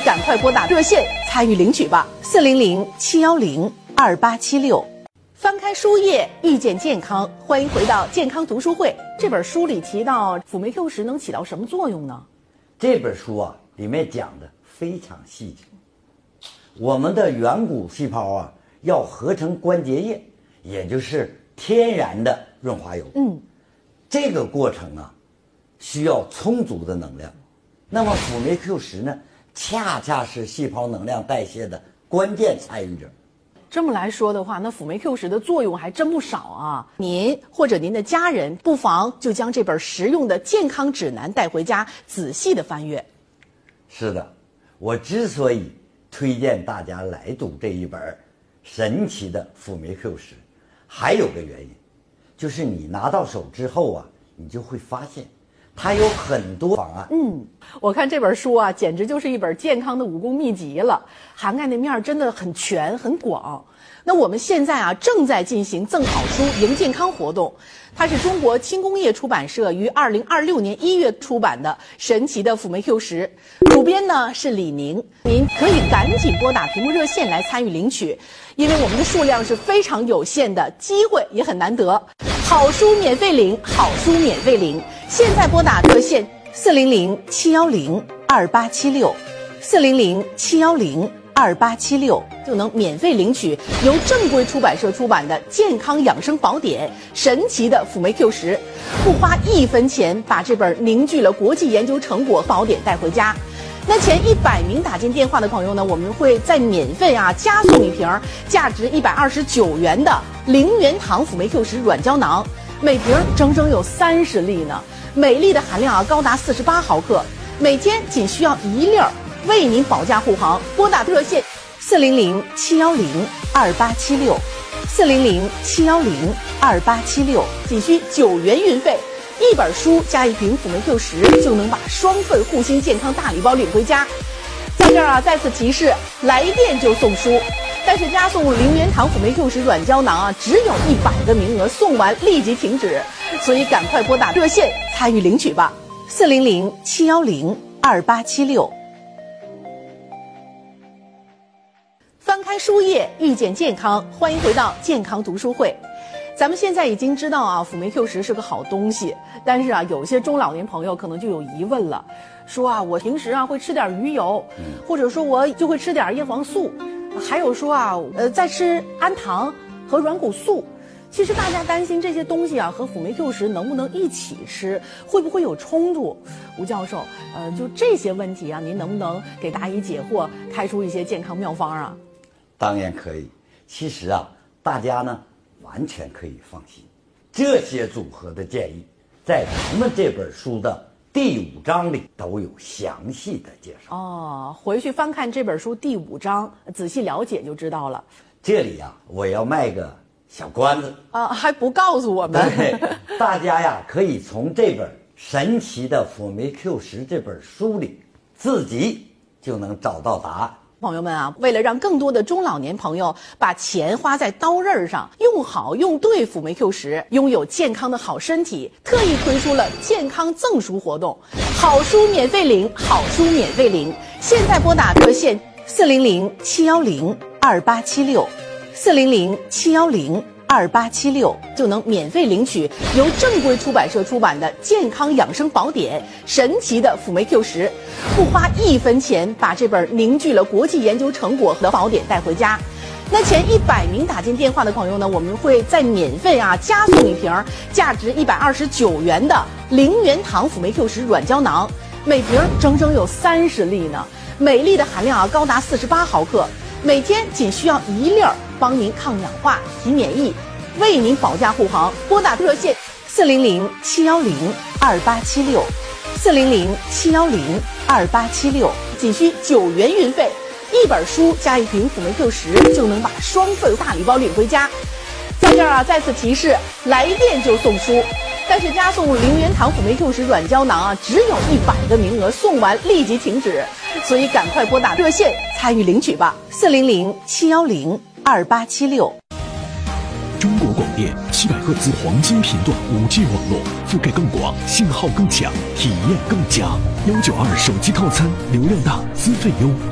赶快拨打热线参与领取吧，400-710-2876。翻开书页，遇见健康，欢迎回到健康读书会。这本书里提到辅酶 Q10能起到什么作用呢？ 这本书啊，里面讲的非常细致。我们的远古细胞啊，要合成关节液，也就是天然的润滑油。这个过程啊，需要充足的能量。那么辅酶 Q10呢，恰恰是细胞能量代谢的关键参与者。 这么来说的话，那辅酶 Q10的作用还真不少啊！您或者您的家人不妨就将这本实用的健康指南带回家，仔细的翻阅。 是的，我之所以推荐大家来读这一本神奇的辅酶 Q10，还有个原因，就是你拿到手之后啊，你就会发现它有很多方案。 我看这本书啊，简直就是一本健康的武功秘籍了，涵盖的面真的很全很广。那我们现在啊，正在进行赠好书赢健康活动，它是中国轻工业出版社于2026年1月出版的神奇的辅酶 Q10，主编呢是李宁。您可以赶紧拨打屏幕热线来参与领取，因为我们的数量是非常有限的，机会也很难得。好书免费领，好书免费领，现在拨打热线400-710-2876，400-710-2876就能免费领取由正规出版社出版的健康养生宝典神奇的辅酶 Q10，不花1分钱把这本凝聚了国际研究成果宝典带回家。那前100名打进电话的朋友呢，我们会再免费加送一瓶价值129元的0元糖辅酶 Q10软胶囊，每瓶整整有30粒呢，每粒的含量高达48毫克，每天仅需要1粒，为您保驾护航。拨打热线400-710-2876，400-710-2876，仅需9元运费。一本书加1瓶辅酶 Q10就能把双份护心健康大礼包领回家。在这儿再次提示，来电就送书，但是加送0元糖辅酶 Q10软胶囊只有100个名额，送完立即停止，所以赶快拨打热线参与领取吧，400-710-2876。翻开书页，遇见健康，欢迎回到健康读书会。咱们现在已经知道辅酶 Q10是个好东西，但是有些中老年朋友可能就有疑问了，说我平时会吃点鱼油，或者说我就会吃点叶黄素，还有说再吃氨糖和软骨素。其实大家担心这些东西和辅酶 Q10能不能一起吃，会不会有冲突？吴教授，就这些问题您能不能给答疑解惑，开出一些健康妙方啊？ 当然可以。其实大家呢完全可以放心，这些组合的建议在咱们这本书的第5章里都有详细的介绍。 回去翻看这本书第5章，仔细了解就知道了。 这里我要卖个小关子还不告诉我们。 对，大家可以从这本神奇的辅酶 Q10这本书里自己就能找到答案。 朋友们为了让更多的中老年朋友把钱花在刀刃上，用好用对辅酶 Q10，拥有健康的好身体，特意推出了健康赠书活动，好书免费领，好书免费领，现在拨打热线400-710-2876，400-710-2876就能免费领取由正规出版社出版的健康养生宝典神奇的辅酶 Q10，不花1分钱把这本凝聚了国际研究成果的宝典带回家。那前100名打进电话的朋友呢，我们会再免费加送一瓶价值129元的0元糖辅酶 Q10软胶囊，每瓶整整有30粒呢，每粒的含量高达48毫克，每天仅需要1粒，帮您抗氧化提免疫，为您保驾护航。拨打热线400-710-2876，400-710-2876，仅需9元运费。一本书加1瓶辅酶 Q10就能把双份大礼包领回家。在这儿再次提示，来电就送书，但是加送0元糖辅酶 Q10软胶囊只有100个名额，送完立即停止，所以赶快拨打热线参与领取吧，400-710-2876。 中国广电700赫兹黄金频段5G 网络，覆盖更广，信号更强，体验更佳。192手机套餐，流量大，资费优。